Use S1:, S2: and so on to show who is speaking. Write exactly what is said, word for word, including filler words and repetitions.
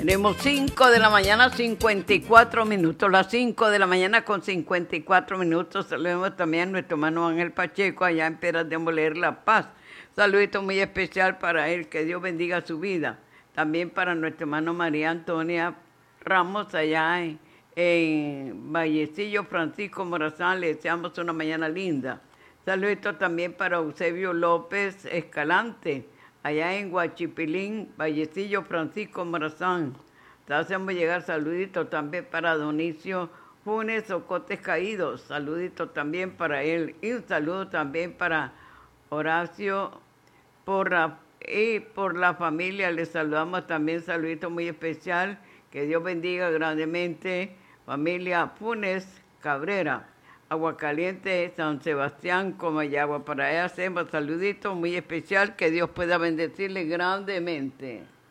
S1: Tenemos cinco de la mañana, cincuenta y cuatro minutos. Las cinco de la mañana con cincuenta y cuatro minutos. Saludemos también a nuestro hermano Ángel Pacheco, allá en Piedras de Moler, La Paz. Saludito muy especial para él, que Dios bendiga su vida. También para nuestro hermano María Antonia Ramos, allá en, en Vallecillo, Francisco Morazán. Le deseamos una mañana linda. Saludito también para Eusebio López Escalante, allá en Huachipilín, Vallecillo, Francisco Morazán. Te hacemos llegar saluditos también para Donicio Funes Ocotes Caídos. Saluditos también para él. Y un saludo también para Horacio Porra. Y por la familia les saludamos también. Saludito muy especial. Que Dios bendiga grandemente. Familia Funes Cabrera. Aguacaliente, San Sebastián, Comayagua. Para ella hacemos saluditos muy especial, que Dios pueda bendecirle grandemente.